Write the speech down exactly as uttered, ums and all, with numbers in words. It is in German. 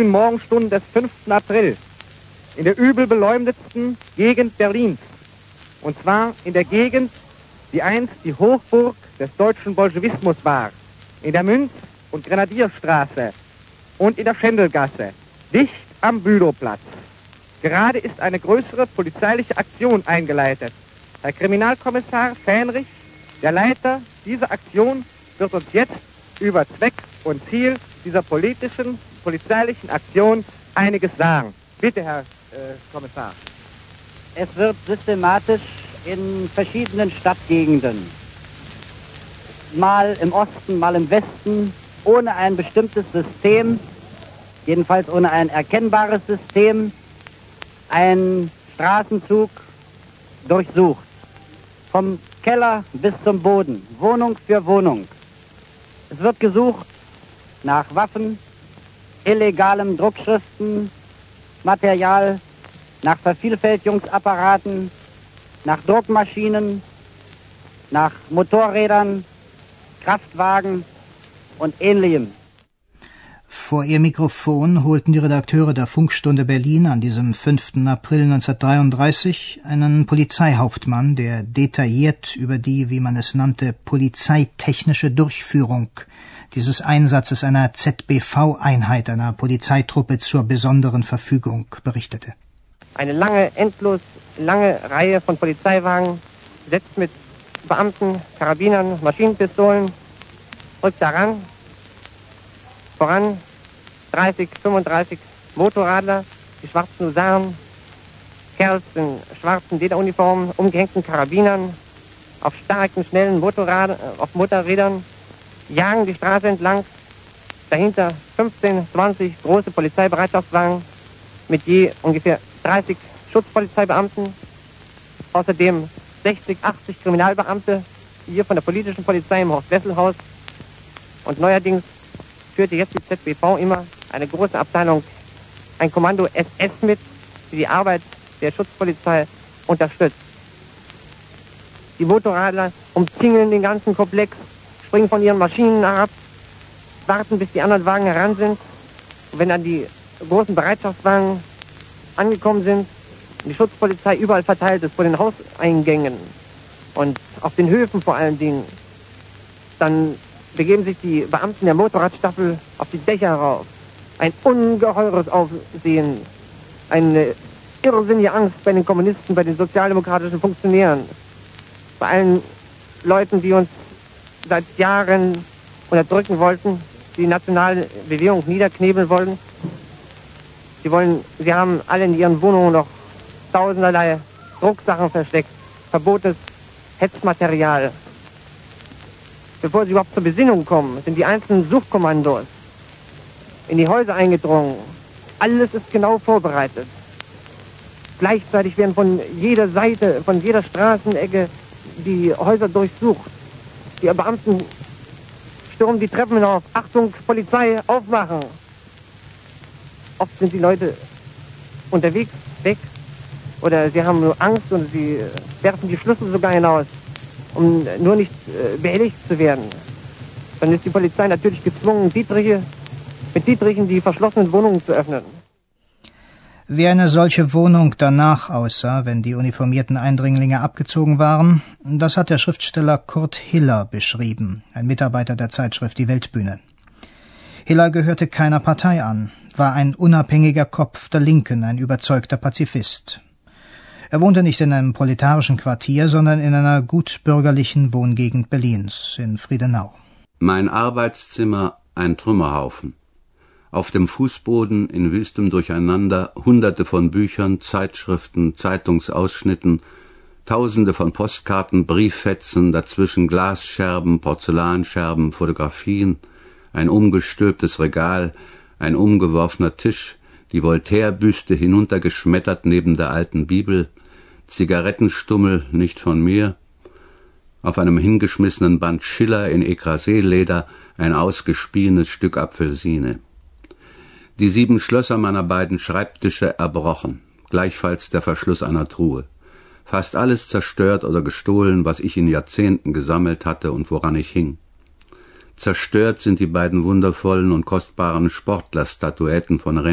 frühen Morgenstunden des fünften April in der übel beleumdetsten Gegend Berlins. Und zwar in der Gegend, die einst die Hochburg des deutschen Bolschewismus war, in der Münz- und Grenadierstraße und in der Schendelgasse, dicht am Bülowplatz. Gerade ist eine größere polizeiliche Aktion eingeleitet. Herr Kriminalkommissar Fähnrich, der Leiter dieser Aktion, wird uns jetzt über Zweck und Ziel dieser politischen, polizeilichen Aktion einiges sagen. Bitte, Herr äh, Kommissar. Es wird systematisch in verschiedenen Stadtgegenden, mal im Osten, mal im Westen, ohne ein bestimmtes System, jedenfalls ohne ein erkennbares System, ein Straßenzug durchsucht. Vom Keller bis zum Boden, Wohnung für Wohnung. Es wird gesucht nach Waffen, illegalem Druckschriften, Material, nach Vervielfältigungsapparaten, nach Druckmaschinen, nach Motorrädern, Kraftwagen und Ähnlichem. Vor ihr Mikrofon holten die Redakteure der Funkstunde Berlin an diesem fünften April neunzehnhundertdreiunddreißig einen Polizeihauptmann, der detailliert über die, wie man es nannte, polizeitechnische Durchführung dieses Einsatzes einer Z B V-Einheit, einer Polizeitruppe zur besonderen Verfügung, berichtete. Eine lange, endlos lange Reihe von Polizeiwagen, besetzt mit Beamten, Karabinern, Maschinenpistolen, rückt daran, voran dreißig, fünfunddreißig Motorradler, die schwarzen Husaren, Kerls in schwarzen Lederuniformen, umgehängten Karabinern, auf starken, schnellen Motorrad, auf Motorrädern, jagen die Straße entlang, dahinter fünfzehn, zwanzig große Polizeibereitschaftswagen mit je ungefähr dreißig Schutzpolizeibeamten, außerdem sechzig, achtzig Kriminalbeamte, hier von der politischen Polizei im Horst Wesselhaus, und neuerdings führte jetzt die Z B V immer eine große Abteilung, ein Kommando S S mit, die die Arbeit der Schutzpolizei unterstützt. Die Motorradler umzingeln den ganzen Komplex, springen von ihren Maschinen herab, warten, bis die anderen Wagen heran sind. Und wenn dann die großen Bereitschaftswagen angekommen sind, und die Schutzpolizei überall verteilt ist, vor den Hauseingängen und auf den Höfen vor allen Dingen, dann begeben sich die Beamten der Motorradstaffel auf die Dächer herauf. Ein ungeheures Aufsehen, eine irrsinnige Angst bei den Kommunisten, bei den sozialdemokratischen Funktionären, bei allen Leuten, die uns seit Jahren unterdrücken wollten, die nationale Bewegung niederknebeln wollen. Sie wollen, sie haben alle in ihren Wohnungen noch tausenderlei Drucksachen versteckt, verbotenes Hetzmaterial. Bevor sie überhaupt zur Besinnung kommen, sind die einzelnen Suchkommandos in die Häuser eingedrungen. Alles ist genau vorbereitet. Gleichzeitig werden von jeder Seite, von jeder Straßenecke die Häuser durchsucht. Die Beamten stürmen die Treppen hinauf. Achtung, Polizei, aufmachen! Oft sind die Leute unterwegs, weg. Oder sie haben nur Angst und sie werfen die Schlüssel sogar hinaus, um nur nicht äh, behelligt zu werden. Dann ist die Polizei natürlich gezwungen, Dietriche, mit Dietrichen die verschlossenen Wohnungen zu öffnen. Wie eine solche Wohnung danach aussah, wenn die uniformierten Eindringlinge abgezogen waren, das hat der Schriftsteller Kurt Hiller beschrieben, ein Mitarbeiter der Zeitschrift Die Weltbühne. Hiller gehörte keiner Partei an, war ein unabhängiger Kopf der Linken, ein überzeugter Pazifist. Er wohnte nicht in einem proletarischen Quartier, sondern in einer gutbürgerlichen Wohngegend Berlins, in Friedenau. Mein Arbeitszimmer ein Trümmerhaufen. Auf dem Fußboden in wüstem Durcheinander Hunderte von Büchern, Zeitschriften, Zeitungsausschnitten, Tausende von Postkarten, Brieffetzen, dazwischen Glasscherben, Porzellanscherben, Fotografien, ein umgestülptes Regal, ein umgeworfener Tisch, die Voltaire-Büste hinuntergeschmettert neben der alten Bibel, Zigarettenstummel nicht von mir, auf einem hingeschmissenen Band Schiller in Écrasé-Leder ein ausgespienenes Stück Apfelsine. Die sieben Schlösser meiner beiden Schreibtische erbrochen, gleichfalls der Verschluss einer Truhe. Fast alles zerstört oder gestohlen, was ich in Jahrzehnten gesammelt hatte und woran ich hing. Zerstört sind die beiden wundervollen und kostbaren Sportlerstatuetten von